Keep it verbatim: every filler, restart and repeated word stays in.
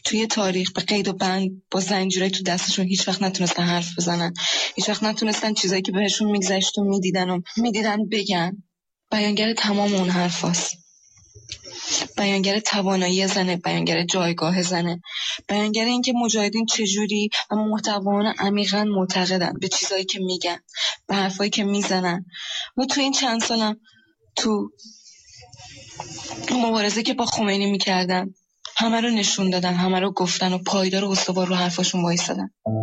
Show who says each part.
Speaker 1: توی تاریخ به قید و بند با زنجیره تو دستشون هیچ وقت نتونستن حرف بزنن، هیچ وقت نتونستن چیزایی که بهشون میگذشت و میدیدن و میدیدن بگن. بیانگر تمام اون حرفاست، بیانگر توانایی زنه، بیانگر جایگاه زنه، بیانگر این که مجاهدین چجوری و محتوایان عمیقاً معتقدن به چیزایی که میگن، به حرفایی که میزنن. و تو این چند سالم تو مبارزه که با خمینی میکردن همه رو نشون دادن، همه رو گفتن و پایدار و استوار رو حرفاشون وایسادن.